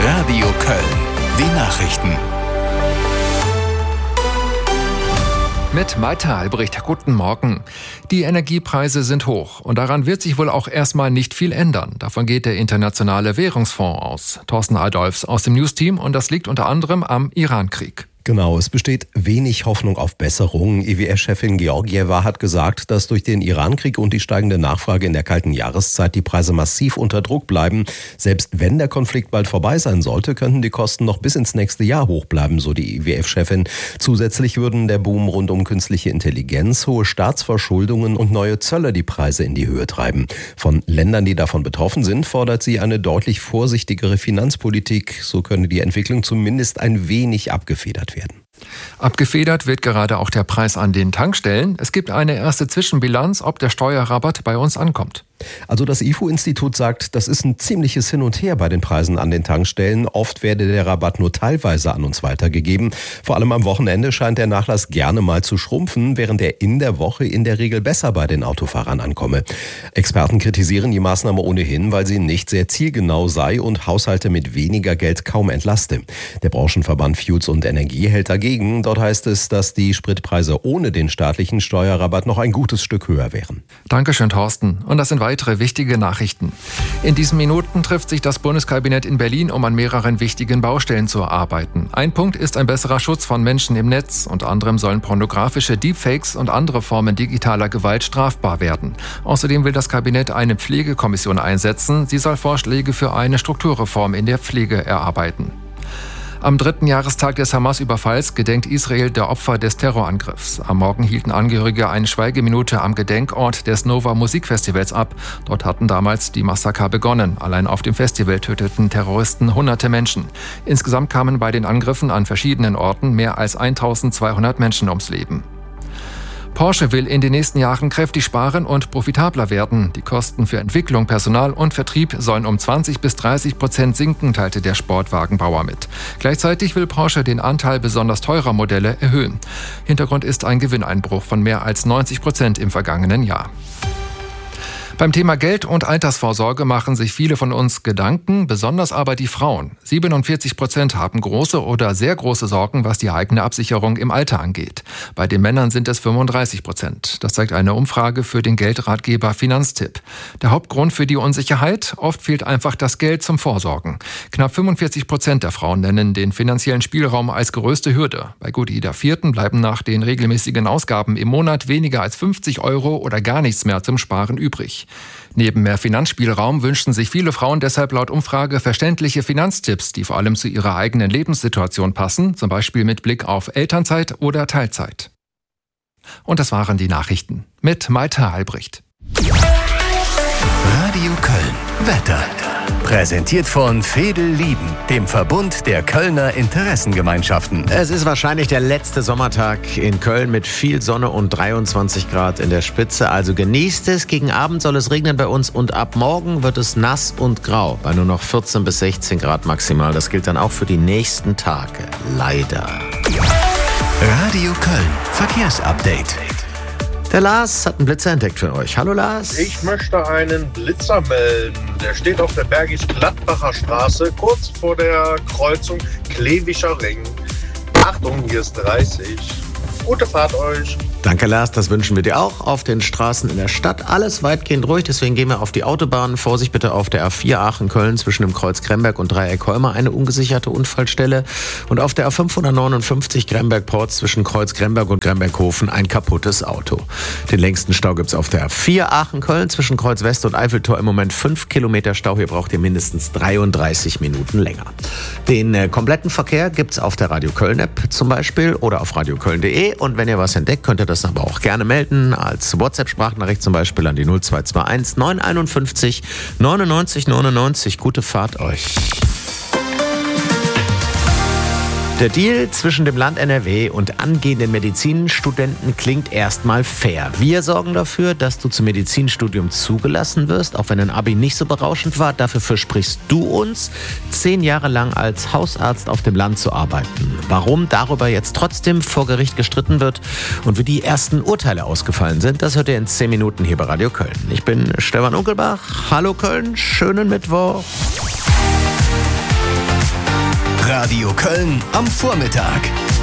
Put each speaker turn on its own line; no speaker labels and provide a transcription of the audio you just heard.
Radio Köln. Die Nachrichten.
Mit Maite Albrecht, guten Morgen. Die Energiepreise sind hoch und daran wird sich wohl auch erstmal nicht viel ändern. Davon geht der Internationale Währungsfonds aus. Thorsten Adolfs aus dem News-Team und das liegt unter anderem am Iran-Krieg.
Genau, es besteht wenig Hoffnung auf Besserung. IWF-Chefin Georgieva hat gesagt, dass durch den Iran-Krieg und die steigende Nachfrage in der kalten Jahreszeit die Preise massiv unter Druck bleiben. Selbst wenn der Konflikt bald vorbei sein sollte, könnten die Kosten noch bis ins nächste Jahr hoch bleiben, so die IWF-Chefin. Zusätzlich würden der Boom rund um künstliche Intelligenz, hohe Staatsverschuldungen und neue Zölle die Preise in die Höhe treiben. Von Ländern, die davon betroffen sind, fordert sie eine deutlich vorsichtigere Finanzpolitik. So könne die Entwicklung zumindest ein wenig abgefedert werden.
Abgefedert wird gerade auch der Preis an den Tankstellen. Es gibt eine erste Zwischenbilanz, ob der Steuerrabatt bei uns ankommt.
Also das IFO-Institut sagt, das ist ein ziemliches Hin und Her bei den Preisen an den Tankstellen. Oft werde der Rabatt nur teilweise an uns weitergegeben. Vor allem am Wochenende scheint der Nachlass gerne mal zu schrumpfen, während er in der Woche in der Regel besser bei den Autofahrern ankomme. Experten kritisieren die Maßnahme ohnehin, weil sie nicht sehr zielgenau sei und Haushalte mit weniger Geld kaum entlaste. Der Branchenverband Fuels und Energie hält dagegen. Dort heißt es, dass die Spritpreise ohne den staatlichen Steuerrabatt noch ein gutes Stück höher wären.
Dankeschön, Thorsten. Und das sind weitere wichtige Nachrichten. In diesen Minuten trifft sich das Bundeskabinett in Berlin, um an mehreren wichtigen Baustellen zu arbeiten. Ein Punkt ist ein besserer Schutz von Menschen im Netz. Unter anderem sollen pornografische Deepfakes und andere Formen digitaler Gewalt strafbar werden. Außerdem will das Kabinett eine Pflegekommission einsetzen. Sie soll Vorschläge für eine Strukturreform in der Pflege erarbeiten. Am 3. Jahrestag des Hamas-Überfalls gedenkt Israel der Opfer des Terrorangriffs. Am Morgen hielten Angehörige eine Schweigeminute am Gedenkort des Nova Musikfestivals ab. Dort hatten damals die Massaker begonnen. Allein auf dem Festival töteten Terroristen hunderte Menschen. Insgesamt kamen bei den Angriffen an verschiedenen Orten mehr als 1200 Menschen ums Leben. Porsche will in den nächsten Jahren kräftig sparen und profitabler werden. Die Kosten für Entwicklung, Personal und Vertrieb sollen um 20-30% sinken, teilte der Sportwagenbauer mit. Gleichzeitig will Porsche den Anteil besonders teurer Modelle erhöhen. Hintergrund ist ein Gewinneinbruch von mehr als 90% im vergangenen Jahr. Beim Thema Geld und Altersvorsorge machen sich viele von uns Gedanken, besonders aber die Frauen. 47% haben große oder sehr große Sorgen, was die eigene Absicherung im Alter angeht. Bei den Männern sind es 35%. Das zeigt eine Umfrage für den Geldratgeber Finanztipp. Der Hauptgrund für die Unsicherheit? Oft fehlt einfach das Geld zum Vorsorgen. Knapp 45% der Frauen nennen den finanziellen Spielraum als größte Hürde. Bei gut jeder Vierten bleiben nach den regelmäßigen Ausgaben im Monat weniger als 50 € oder gar nichts mehr zum Sparen übrig. Neben mehr Finanzspielraum wünschen sich viele Frauen deshalb laut Umfrage verständliche Finanztipps, die vor allem zu ihrer eigenen Lebenssituation passen, zum Beispiel mit Blick auf Elternzeit oder Teilzeit. Und das waren die Nachrichten mit Maite Albrecht.
Radio Köln. Wetter. Präsentiert von Veedel Lieben, dem Verbund der Kölner Interessengemeinschaften.
Es ist wahrscheinlich der letzte Sommertag in Köln mit viel Sonne und 23 Grad in der Spitze. Also genießt es. Gegen Abend soll es regnen bei uns und ab morgen wird es nass und grau bei nur noch 14 bis 16 Grad maximal. Das gilt dann auch für die nächsten Tage. Leider.
Radio Köln. Verkehrsupdate.
Der Lars hat einen Blitzer entdeckt für euch. Hallo Lars.
Ich möchte einen Blitzer melden. Der steht auf der Bergisch-Gladbacher Straße, kurz vor der Kreuzung Klevischer Ring. Achtung, hier ist 30. Gute Fahrt euch.
Danke Lars, das wünschen wir dir auch. Auf den Straßen in der Stadt alles weitgehend ruhig, deswegen gehen wir auf die Autobahn. Vorsicht bitte auf der A4 Aachen-Köln zwischen dem Kreuz Kremberg und Dreieck Holmer eine ungesicherte Unfallstelle. Und auf der A559 Kremberg-Porz zwischen Kreuz Kremberg und Kremberghofen ein kaputtes Auto. Den längsten Stau gibt's auf der A4 Aachen-Köln zwischen Kreuz West und Eiffeltor im Moment 5 Kilometer Stau. Hier braucht ihr mindestens 33 Minuten länger. Den kompletten Verkehr gibt's auf der Radio Köln-App zum Beispiel oder auf radioköln.de. Und wenn ihr was entdeckt, könnt ihr das aber auch gerne melden, als WhatsApp-Sprachnachricht zum Beispiel an die 0221 951 99 99. Gute Fahrt euch. Der Deal zwischen dem Land NRW und angehenden Medizinstudenten klingt erstmal fair. Wir sorgen dafür, dass du zum Medizinstudium zugelassen wirst, auch wenn ein Abi nicht so berauschend war. Dafür versprichst du uns, 10 Jahre lang als Hausarzt auf dem Land zu arbeiten. Warum darüber jetzt trotzdem vor Gericht gestritten wird und wie die ersten Urteile ausgefallen sind, das hört ihr in 10 Minuten hier bei Radio Köln. Ich bin Stefan Unkelbach. Hallo Köln, schönen Mittwoch.
Radio Köln am Vormittag.